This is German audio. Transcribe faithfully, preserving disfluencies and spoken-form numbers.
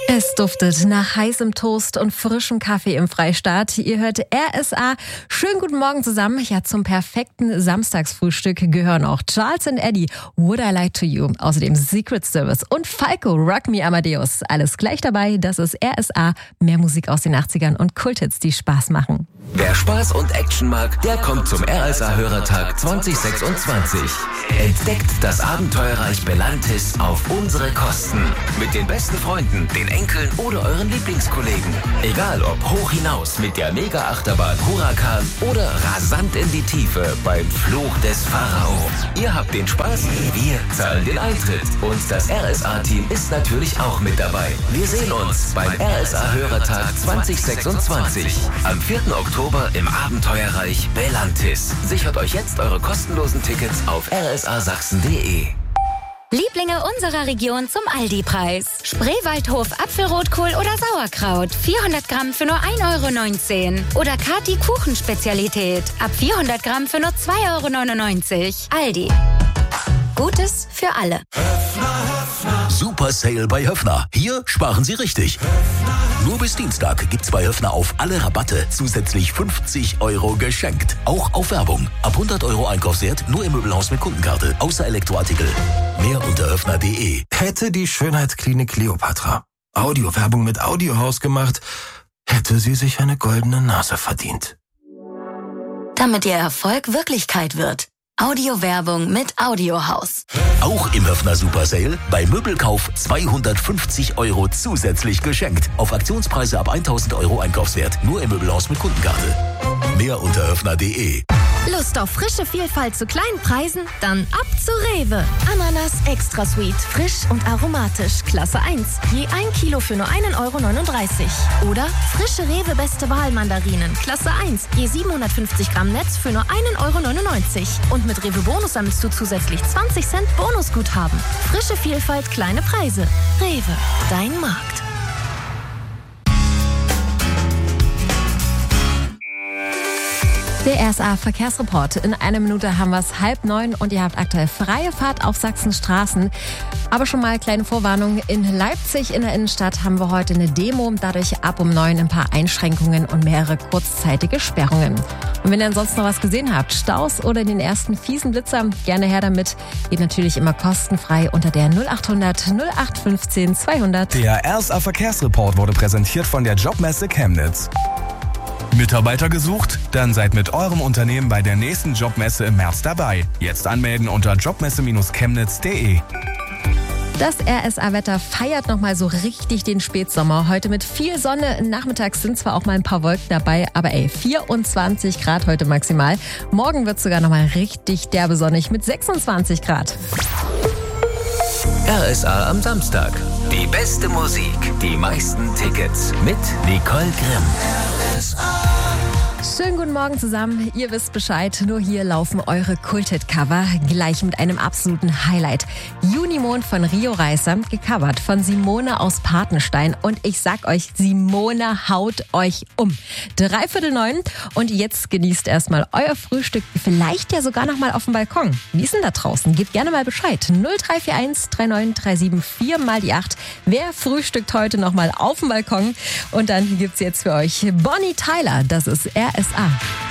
Es duftet nach heißem Toast und frischem Kaffee im Freistaat. Ihr hört R S A. Schönen guten Morgen zusammen. Ja, zum perfekten Samstagsfrühstück gehören auch Charles and Eddie, Would I Lie to You, außerdem Secret Service und Falco, Rock Me Amadeus. Alles gleich dabei. Das ist R S A. Mehr Musik aus den achtzigern und Kulthits, die Spaß machen. Wer Spaß und Action mag, der kommt zum R S A-Hörertag zwanzig sechsundzwanzig. Entdeckt das Abenteuerreich Belantis auf unsere Kosten. Mit den besten Freunden, den Enkeln oder euren Lieblingskollegen. Egal ob hoch hinaus mit der Mega-Achterbahn Huracan oder rasant in die Tiefe beim Fluch des Pharao. Ihr habt den Spaß, wir zahlen den Eintritt. Und das R S A-Team ist natürlich auch mit dabei. Wir sehen uns beim R S A-Hörertag zwanzig sechsundzwanzig. Am vierten Oktober im Abenteuerreich Belantis. Sichert euch jetzt eure kostenlosen Tickets auf r s a sachsen punkt d e. Lieblinge unserer Region zum Aldi-Preis. Spreewaldhof Apfelrotkohl oder Sauerkraut. vierhundert Gramm für nur ein Euro neunzehn. Oder Kati Kuchenspezialität. Ab vierhundert Gramm für nur zwei Euro neunundneunzig. Aldi. Gutes für alle. Super Sale bei Höffner. Hier sparen Sie richtig. Nur bis Dienstag gibt's bei Höffner auf alle Rabatte zusätzlich fünfzig Euro geschenkt. Auch auf Werbung. Ab hundert Euro Einkaufswert nur im Möbelhaus mit Kundenkarte. Außer Elektroartikel. Mehr unter höffner punkt d e. Hätte die Schönheitsklinik Kleopatra Audiowerbung mit Audiohaus gemacht, hätte sie sich eine goldene Nase verdient. Damit Ihr Erfolg Wirklichkeit wird. Audiowerbung mit Audiohaus. Auch im Höffner Super Sale bei Möbelkauf zweihundertfünfzig Euro zusätzlich geschenkt. Auf Aktionspreise ab tausend Euro Einkaufswert. Nur im Möbelhaus mit Kundenkarte. Mehr unter höffner punkt d e. Lust auf frische Vielfalt zu kleinen Preisen? Dann ab zu Rewe. Ananas Extra Sweet, frisch und aromatisch, Klasse eins. Je ein Kilo für nur ein Euro neununddreißig. Oder frische Rewe Beste Wahl Mandarinen, Klasse eins. Je siebenhundertfünfzig Gramm Netz für nur ein Euro neunundneunzig. Und mit Rewe Bonus sammelst du zusätzlich zwanzig Cent Bonusguthaben. Frische Vielfalt, kleine Preise. Rewe, dein Markt. Der R S A-Verkehrsreport. In einer Minute haben wir es halb neun und ihr habt aktuell freie Fahrt auf Sachsens Straßen. Aber schon mal kleine Vorwarnung. In Leipzig in der Innenstadt haben wir heute eine Demo. Dadurch ab um neun ein paar Einschränkungen und mehrere kurzzeitige Sperrungen. Und wenn ihr ansonsten noch was gesehen habt, Staus oder den ersten fiesen Blitzer, gerne her damit. Geht natürlich immer kostenfrei unter der null achthundert null acht fünfzehn zweihundert. Der R S A-Verkehrsreport wurde präsentiert von der Jobmesse Chemnitz. Mitarbeiter gesucht? Dann seid mit eurem Unternehmen bei der nächsten Jobmesse im März dabei. Jetzt anmelden unter jobmesse chemnitz punkt d e. Das R S A-Wetter feiert nochmal so richtig den Spätsommer. Heute mit viel Sonne. Nachmittags sind zwar auch mal ein paar Wolken dabei, aber ey, vierundzwanzig Grad heute maximal. Morgen wird es sogar nochmal richtig derbe sonnig mit sechsundzwanzig Grad. R S A am Samstag. Die beste Musik, die meisten Tickets mit Nicole Grimm. R S A. Schönen guten Morgen zusammen. Ihr wisst Bescheid. Nur hier laufen eure Kulthit-Cover. Gleich mit einem absoluten Highlight. Junimond von Rio Reiser, gecovert von Simone aus Patenstein. Und ich sag euch, Simone haut euch um. Dreiviertel neun. Und jetzt genießt erstmal euer Frühstück. Vielleicht ja sogar noch mal auf dem Balkon. Wie ist denn da draußen? Gebt gerne mal Bescheid. null drei vier eins drei neun drei sieben vier mal die acht. Wer frühstückt heute noch mal auf dem Balkon? Und dann gibt's jetzt für euch Bonnie Tyler. Das ist R S A.